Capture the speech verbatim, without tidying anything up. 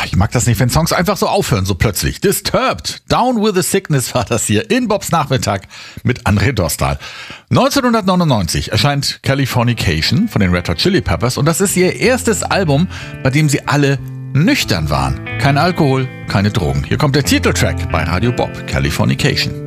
ich mag das nicht, wenn Songs einfach so aufhören, so plötzlich. Disturbed, Down with the Sickness war das hier in Bobs Nachmittag mit André Dostal. neunzehnhundertneunundneunzig erscheint Californication von den Red Hot Chili Peppers und das ist ihr erstes Album, bei dem sie alle nüchtern waren. Kein Alkohol, keine Drogen. Hier kommt der Titeltrack bei Radio Bob, Californication.